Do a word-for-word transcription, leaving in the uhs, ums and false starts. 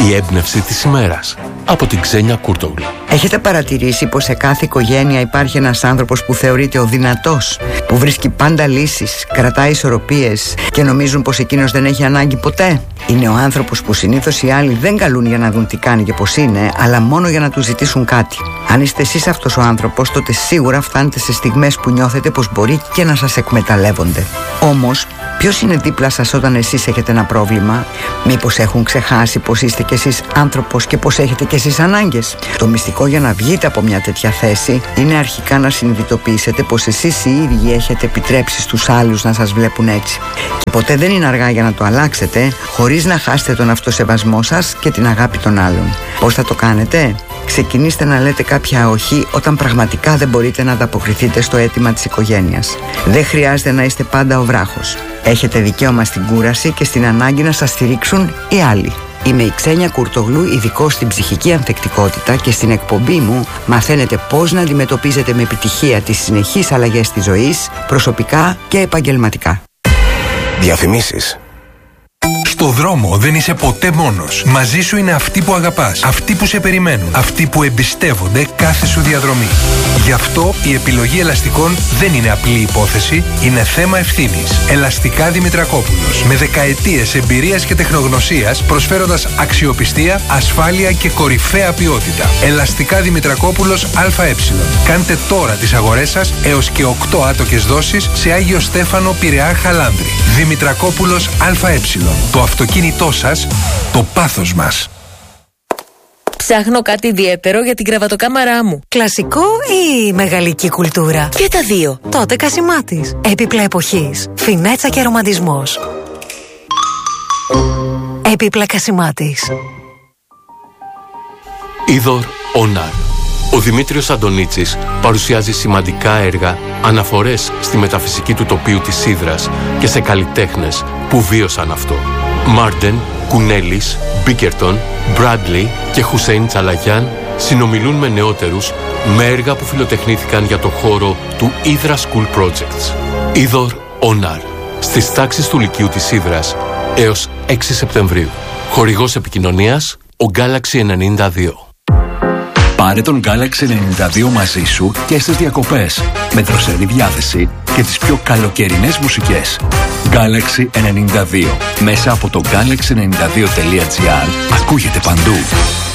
Η έμπνευση της ημέρας από την Ξένια Κούρτογλου. Έχετε παρατηρήσει πως σε κάθε οικογένεια υπάρχει ένας άνθρωπος που θεωρείται ο δυνατός, που βρίσκει πάντα λύσεις, κρατάει ισορροπίες και νομίζουν πως εκείνος δεν έχει ανάγκη ποτέ? Είναι ο άνθρωπος που συνήθως οι άλλοι δεν καλούν για να δουν τι κάνει και πως είναι, αλλά μόνο για να του ζητήσουν κάτι. Αν είστε εσείς αυτός ο άνθρωπος, τότε σίγουρα φτάνετε σε στιγμές που νιώθετε πως μπορεί και να σας εκμεταλλεύονται. Όμως, ποιος είναι δίπλα σας όταν εσείς έχετε ένα πρόβλημα? Μήπως έχουν ξεχάσει πως είστε κι εσείς άνθρωπος και πως έχετε κι εσείς ανάγκες? Το μυστικό για να βγείτε από μια τέτοια θέση είναι αρχικά να συνειδητοποιήσετε πως εσείς οι ίδιοι έχετε επιτρέψει στους άλλους να σας βλέπουν έτσι. Και ποτέ δεν είναι αργά για να το αλλάξετε, χωρίς να χάσετε τον αυτοσεβασμό σας και την αγάπη των άλλων. Πώς θα το κάνετε? Ξεκινήστε να λέτε κάποια όχι όταν πραγματικά δεν μπορείτε να ανταποκριθείτε στο αίτημα της οικογένειας. Δεν χρειάζεται να είστε πάντα ο βράχος. Έχετε δικαίωμα στην κούραση και στην ανάγκη να σας στηρίξουν οι άλλοι. Είμαι η Ξένια Κουρτογλού, ειδικός στην ψυχική ανθεκτικότητα, και στην εκπομπή μου μαθαίνετε πώς να αντιμετωπίζετε με επιτυχία τις συνεχείς αλλαγές της ζωής, προσωπικά και επαγγελματικά. Διαφημίσεις. Στο δρόμο δεν είσαι ποτέ μόνος. Μαζί σου είναι αυτοί που αγαπάς, αυτοί που σε περιμένουν, αυτοί που εμπιστεύονται κάθε σου διαδρομή. Γι' αυτό η επιλογή ελαστικών δεν είναι απλή υπόθεση, είναι θέμα ευθύνης. Ελαστικά Δημητρακόπουλος. Με δεκαετίες εμπειρίας και τεχνογνωσίας, προσφέροντας αξιοπιστία, ασφάλεια και κορυφαία ποιότητα. Ελαστικά Δημητρακόπουλος ΑΕ. Κάντε τώρα τις αγορές σας έως και οκτώ άτοκες δόσεις σε Άγιο Στέφανο, Πειραιά, Χαλάνδρη. Δημητρακόπουλος ΑΕ. Το αυτοκίνητό σας, το πάθος μας. Ψάχνω κάτι ιδιαίτερο για την κρεβατοκάμαρά μου. Κλασικό ή μεγαλική κουλτούρα? Και τα δύο. Τότε Κασιμάτης. Έπιπλα εποχής. Φινέτσα και ρομαντισμός. Έπιπλα Κασιμάτης. Είδωρ Ονάρ. Ο Δημήτριος Αντωνίτσης παρουσιάζει σημαντικά έργα, αναφορές στη μεταφυσική του τοπίου της Ύδρας και σε καλλιτέχνες που βίωσαν αυτό. Μάρντεν, Κουνέλης, Μπίκερτον, Μπράντλι και Χουσέιν Τσαλαγιάν συνομιλούν με νεότερους με έργα που φιλοτεχνήθηκαν για το χώρο του Ύδρα School Projects. Είδωρ Ονάρ. Στις τάξεις του Λυκείου της Ύδρας έως έξι Σεπτεμβρίου. Χορηγός επικοινωνίας ο Galaxy ενενήντα δύο. Πάρε τον Galaxy ενενήντα δύο μαζί σου και στις διακοπές, με δροσερή διάθεση και τις πιο καλοκαιρινές μουσικές. Galaxy ενενήντα δύο. Μέσα από το γκάλαξι ενενήντα δύο τελεία τζι άρ ακούγεται παντού.